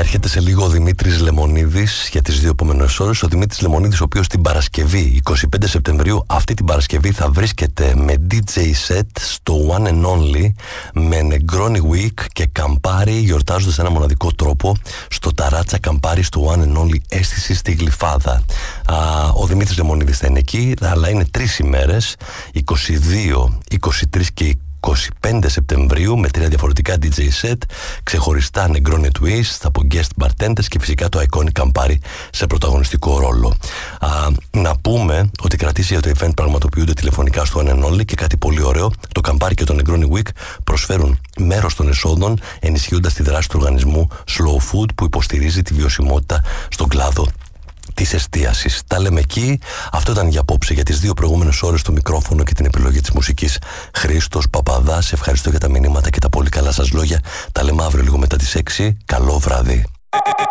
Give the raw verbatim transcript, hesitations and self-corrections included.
Έρχεται σε λίγο ο Δημήτρης Λεμονίδης για τις δύο επόμενες ώρες. Ο Δημήτρης Λεμονίδης, ο οποίος την Παρασκευή, εικοστή πέμπτη Σεπτεμβρίου, αυτή την Παρασκευή θα βρίσκεται με ντι τζέι set στο One and Only με Negroni Week και Campari, γιορτάζοντας ένα μοναδικό τρόπο στο Ταράτσα Campari στο One and Only Αίσθηση στη Γλυφάδα. Α, ο Δημήτρης Λεμονίδης θα είναι εκεί, αλλά είναι τρεις ημέρες, είκοσι δύο, είκοσι τρία και είκοσι πέντε Σεπτεμβρίου, με τρία διαφορετικά ντι τζέι set, ξεχωριστά Negroni Twist από guest bartenders και φυσικά το Iconic Campari σε πρωταγωνιστικό ρόλο. Α, να πούμε ότι οι κρατήσεις για το event πραγματοποιούνται τηλεφωνικά στο One and Only και κάτι πολύ ωραίο, το Campari και το Negroni Week προσφέρουν μέρος των εσόδων, ενισχύοντας τη δράση του οργανισμού Slow Food που υποστηρίζει τη βιωσιμότητα στον κλάδο της εστίασης. Τα λέμε εκεί. Αυτό ήταν για απόψε, για τις δύο προηγούμενες ώρες, το μικρόφωνο και την επιλογή της μουσικής. Χρήστος Παπαδάς, ευχαριστώ για τα μηνύματα και τα πολύ καλά σας λόγια. Τα λέμε αύριο λίγο μετά τις έξι. Καλό βράδυ.